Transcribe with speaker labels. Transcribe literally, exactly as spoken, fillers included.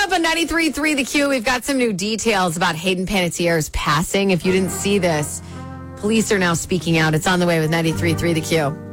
Speaker 1: up on ninety-three point three The Q. We've got some new details about Hayden Panettiere's passing. If you didn't see this, police are now speaking out. It's on the way with ninety-three point three The Q.